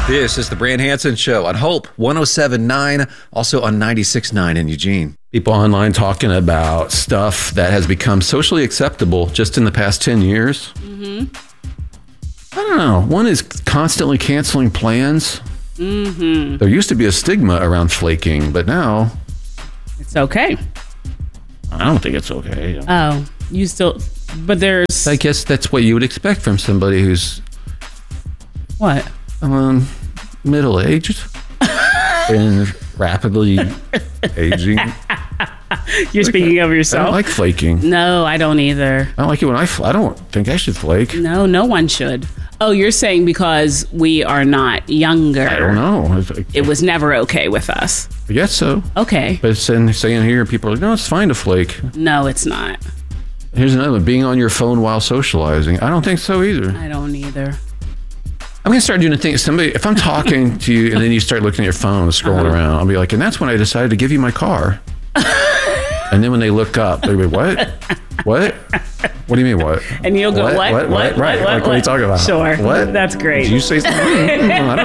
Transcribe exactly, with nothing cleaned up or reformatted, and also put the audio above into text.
This is the Brand Hansen Show on Hope one oh seven point nine, also on ninety-six point nine in Eugene. People online talking about stuff that has become socially acceptable just in the past ten years. Mm-hmm. I don't know. One is constantly canceling plans. Mm-hmm. There used to be a stigma around flaking, but now it's okay. I don't think it's okay. Oh, you still, but there's... I guess that's what you would expect from somebody who's... What? Um, middle-aged and rapidly aging. You're speaking of yourself. I don't like flaking. No, I don't either. I don't like it when I fl- I don't think I should flake. No, no one should. Oh, you're saying because we are not younger. I don't know. It was never okay with us. I guess so. Okay. But it's in, saying here, people are like, no, it's fine to flake. No, it's not. Here's another one. Being on your phone while socializing. I don't think so either. I don't either. I'm going to start doing a thing. Somebody, if I'm talking to you and then you start looking at your phone, scrolling uh-huh. around, I'll be like, and that's when I decided to give you my car. And then when they look up, they'll be, what? What? What do you mean, what? And you'll go, what? What? What? what? Right. What? Like, what? what are you talking about? Sure. What? That's great. Did you say something? I don't